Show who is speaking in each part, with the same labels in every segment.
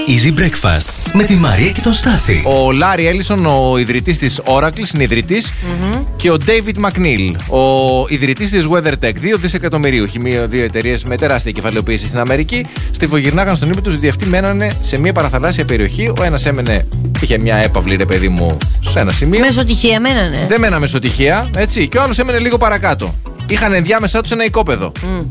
Speaker 1: Easy Breakfast με τη Μαρία και τον Στάθη.
Speaker 2: Ο Λάρι Έλισον, ο ιδρυτής της Oracle, συνειδητής, και ο David McNeil, ο ιδρυτής της WeatherTech, 2 δισεκατομμυρίουχοι, δύο εταιρείες με τεράστια κεφαλαιοποίηση στην Αμερική, στιφογυρνάγαν στον ύπνο τους ότι αυτοί μένανε σε μια παραθαλάσσια περιοχή. Ο ένας είχε μια έπαυλη, ρε παιδί μου, σε ένα σημείο.
Speaker 3: Μεσοτυχία μένανε.
Speaker 2: Δεν μέναμε μεσοτυχία, έτσι. Και ο άλλος έμενε λίγο παρακάτω. Είχαν ενδιάμεσά τους ένα οικόπεδο.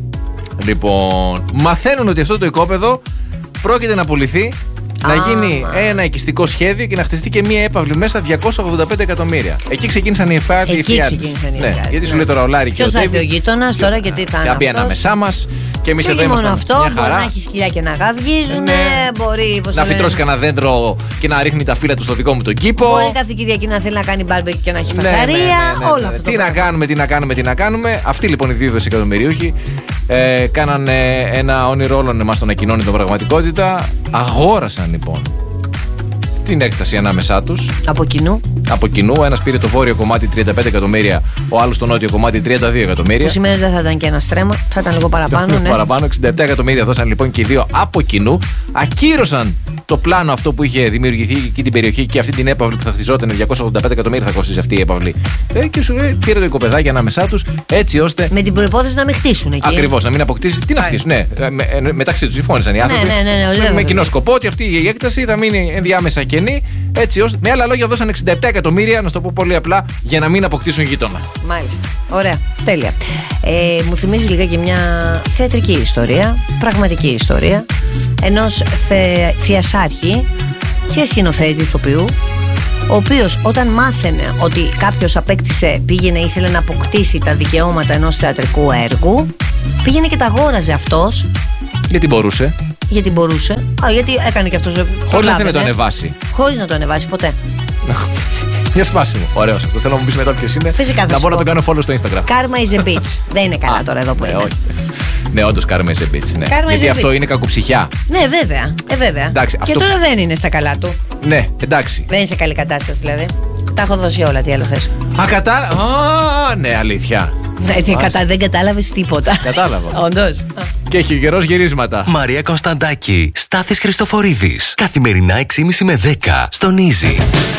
Speaker 2: Λοιπόν, μαθαίνουν ότι αυτό το οικόπεδο πρόκειται να πουληθεί, να γίνει ένα οικιστικό σχέδιο και να χτιστεί και μία έπαυλη μέσα 285 εκατομμύρια. Εκεί ξεκίνησαν οι εφιάλτες. Ναι, γιατί σου λέει τώρα ο Λάρι και ο David.
Speaker 3: Ποιος θα έρθει ο γείτονας τώρα και τι θα είναι.
Speaker 2: Θα πει ανάμεσά μας και εμείς εδώ
Speaker 3: είμαστε.
Speaker 2: Μόνο αυτό,
Speaker 3: μπορεί να έχει σκυλιά και να γαυγίζουν. Μπορεί
Speaker 2: να φυτρώσει κανένα δέντρο και να ρίχνει τα φύλλα του στο δικό μου τον κήπο.
Speaker 3: Μπορεί κάθε Κυριακή να θέλει να κάνει μπάρμπεκι και να έχει φασαρία. Όλα αυτά.
Speaker 2: Τι να κάνουμε. Αυτοί λοιπόν οι 2 δισεκατομμυρίουχοι κάνανε ένα όνειρο όλων εμάς το να κοινώνει την πραγματικότητα. Αγόρασαν λοιπόν την έκταση ανάμεσά τους. Από κοινού. Ο ένας πήρε το βόρειο κομμάτι 35 εκατομμύρια, ο άλλος το νότιο κομμάτι 32 εκατομμύρια.
Speaker 3: Που σημαίνει ότι δεν θα ήταν και ένα στρέμμα, θα ήταν λίγο παραπάνω. Ναι.
Speaker 2: Παραπάνω, 67 εκατομμύρια δώσαν λοιπόν και οι δύο από κοινού. Ακύρωσαν το πλάνο αυτό που είχε δημιουργηθεί εκεί την περιοχή και αυτή την έπαυλη που θα χτιζόταν 285 εκατομμύρια θα κοστίσει αυτή η έπαυλη. Και σου λέει πήρε το οικοπεδάκι ανάμεσά τους έτσι ώστε.
Speaker 3: Με την προϋπόθεση να μην χτίσουν εκεί.
Speaker 2: Ακριβώς, να μην αποκτήσει. Τι να χτίσουν, ναι. Μεταξύ τους συμφώνησαν οι άνθρωποι. Με κοινό σκοπό ότι αυτή η έκταση θα μείνει ενδιάμεσα κενή. Έτσι ώστε. Με άλλα λόγια, δώσαν 67 εκατομμύρια, να το πω πολύ απλά, για να μην αποκτήσουν γείτονα.
Speaker 3: Μάλιστα. Ωραία. Τέλεια. Μου θυμίζει λίγα και μια θεατρική ιστορία, πραγματική ιστορία ενός θειασάρχη και σκηνοθέτη ηθοποιού, ο οποίος όταν μάθαινε ότι κάποιος ήθελε να αποκτήσει τα δικαιώματα ενός θεατρικού έργου, πήγαινε και τα αγόραζε αυτός.
Speaker 2: Γιατί μπορούσε.
Speaker 3: Γιατί έκανε και αυτός.
Speaker 2: Χωρίς να το ανεβάσει.
Speaker 3: Χωρίς να το ανεβάσει ποτέ.
Speaker 2: Για σπάσιμο. Ωραίος. Αυτό θέλω να μου πεις μετά ποιος είναι.
Speaker 3: Φυσικά
Speaker 2: να μπορώ να το κάνω follow στο Instagram.
Speaker 3: Karma is a bitch. Δεν είναι καλά τώρα εδώ που είναι.
Speaker 2: Όχι. Ναι, όντως Karma is a bitch. Ναι. Γιατί αυτό είναι κακοψυχιά.
Speaker 3: Ναι, βέβαια.
Speaker 2: Εντάξει,
Speaker 3: και τώρα δεν είναι στα καλά του.
Speaker 2: Ναι, εντάξει.
Speaker 3: Δεν είναι σε καλή κατάσταση δηλαδή. Τα έχω δώσει όλα, τι άλλο θες.
Speaker 2: Ναι, αλήθεια.
Speaker 3: Δεν κατάλαβες τίποτα.
Speaker 2: Κατάλαβα.
Speaker 3: Όντως.
Speaker 2: Και έχει καιρός γυρίσματα.
Speaker 1: Μαρία Κωνσταντάκη, Στάθης Χριστοφορίδης. Καθημερινά 6:30 με 10 στον Easy.